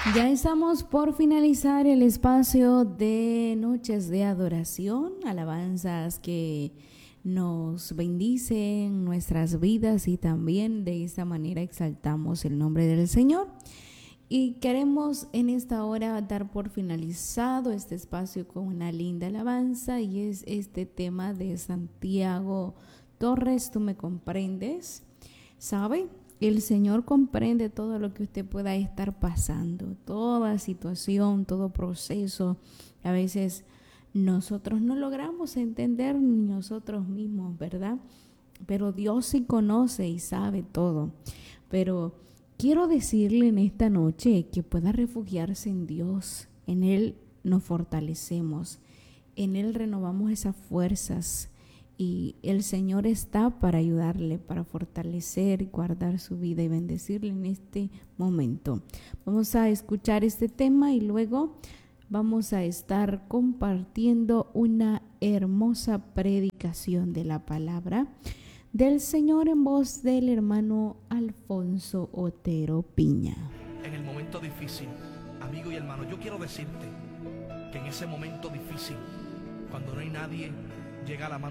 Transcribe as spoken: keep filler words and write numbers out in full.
Ya estamos por finalizar el espacio de noches de adoración, alabanzas que nos bendicen nuestras vidas y también de esta manera exaltamos el nombre del Señor. Y queremos en esta hora dar por finalizado este espacio con una linda alabanza y es este tema de Santiago Torres, ¿tú me comprendes? ¿Sabe? El Señor comprende todo lo que usted pueda estar pasando, toda situación, todo proceso. A veces nosotros no logramos entender ni nosotros mismos, ¿verdad? Pero Dios sí conoce y sabe todo. Pero quiero decirle en esta noche que pueda refugiarse en Dios. En Él nos fortalecemos, en Él renovamos esas fuerzas. Y el Señor está para ayudarle, para fortalecer y guardar su vida y bendecirle en este momento. Vamos a escuchar este tema y luego vamos a estar compartiendo una hermosa predicación de la palabra del Señor en voz del hermano Alfonso Otero Piña. En el momento difícil, amigo y hermano, yo quiero decirte que en ese momento difícil, cuando no hay nadie, llega la mano